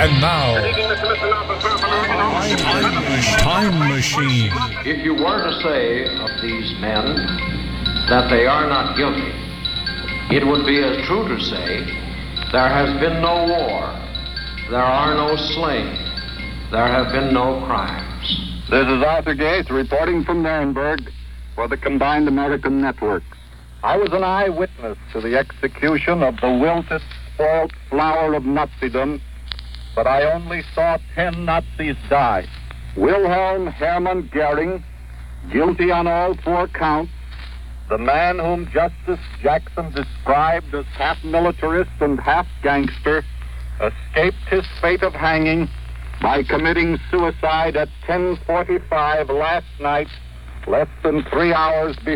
And now, Time Machine. If you were to say of these men that they are not guilty, it would be as true to say there has been no war, there are no slain, there have been no crimes. This is Arthur Gates reporting from Nuremberg for the Combined American Networks. I was an eyewitness to the execution of the wilted, spoiled flower of Nazism, but I only saw 10 Nazis die. Wilhelm Hermann Goering, guilty on all 4 counts, the man whom Justice Jackson described as half militarist and half gangster, escaped his fate of hanging by committing suicide at 10:45 last night, less than 3 hours before